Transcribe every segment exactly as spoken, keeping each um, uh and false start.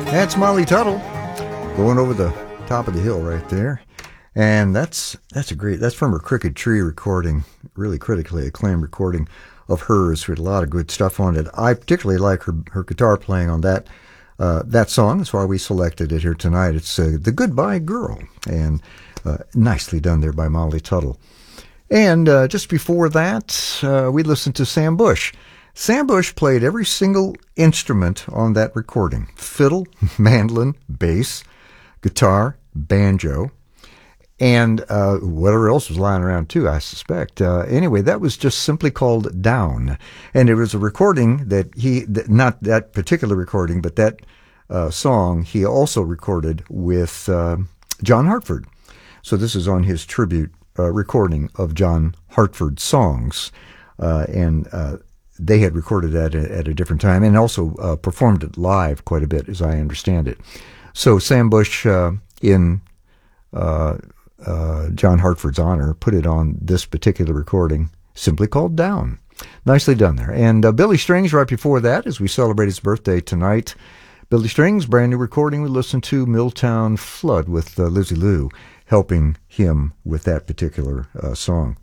That's Molly Tuttle going over the top of the hill right there. And that's that's a great, that's from her Crooked Tree recording, really critically acclaimed recording of hers with a lot of good stuff on it. I particularly like her, her guitar playing on that uh, that song. That's why we selected it here tonight. It's uh, The Goodbye Girl, and uh, nicely done there by Molly Tuttle. And uh, just before that, uh, we listened to Sam Bush. Sam Bush played every single instrument on that recording: fiddle, mandolin, bass, guitar, banjo, and uh, whatever else was lying around too, I suspect. Uh, anyway, that was just simply called Down. And it was a recording that he, not that particular recording, but that uh, song he also recorded with uh, John Hartford. So this is on his tribute uh, recording of John Hartford songs. Uh, and uh, they had recorded that at, at a different time and also uh, performed it live quite a bit, as I understand it. So Sam Bush, uh, in uh, uh, John Hartford's honor, put it on this particular recording, simply called Down. Nicely done there. And uh, Billy Strings right before that, as we celebrate his birthday tonight. Billy Strings, brand new recording. We listened to Milltown Flood with uh, Lizzie Lou helping him with that particular uh, song.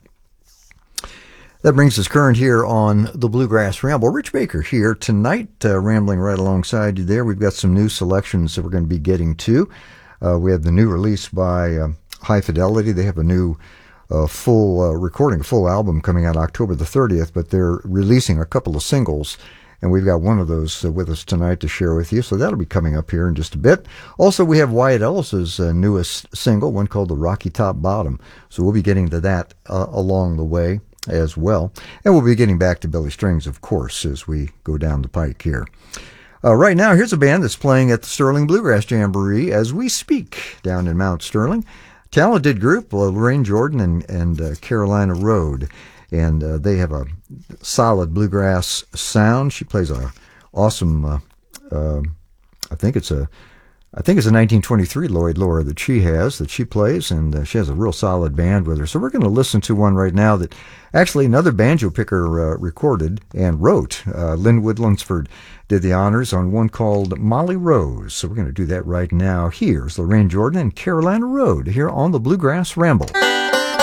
That brings us current here on the Bluegrass Ramble. Rich Baker here tonight, uh, rambling right alongside you there. We've got some new selections that we're going to be getting to. Uh, we have the new release by uh, High Fidelity. They have a new uh, full uh, recording, a full album coming out October the thirtieth, but they're releasing a couple of singles, and we've got one of those uh, with us tonight to share with you, so that'll be coming up here in just a bit. Also, we have Wyatt Ellis's uh, newest single, one called The Rocky Top Bottom, so we'll be getting to that uh, along the way as well. And we'll be getting back to Billy Strings, of course, as we go down the pike here. Uh, right now, here's a band that's playing at the Sterling Bluegrass Jamboree as we speak down in Mount Sterling. Talented group, uh, Lorraine Jordan and, and uh, Carolina Road. And uh, they have a solid bluegrass sound. She plays a awesome, uh, uh, I think it's a I think it's a nineteen twenty-three Lloyd Laura that she has, that she plays, and uh, she has a real solid band with her. So we're going to listen to one right now that actually another banjo picker uh, recorded and wrote. Uh, Linwood Lunsford did the honors on one called Molly Rose. So we're going to do that right now. Here's Lorraine Jordan and Carolina Road here on the Bluegrass Ramble.